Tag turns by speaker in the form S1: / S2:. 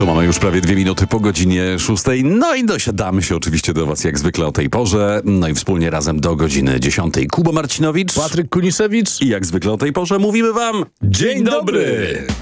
S1: To mamy już prawie 2 minuty po godzinie 6. No i dosiadamy się oczywiście do was jak zwykle o tej porze. No i wspólnie razem do godziny 10. Kuba Marcinowicz.
S2: Patryk Kunisewicz.
S1: I jak zwykle o tej porze mówimy wam
S2: Dzień dobry!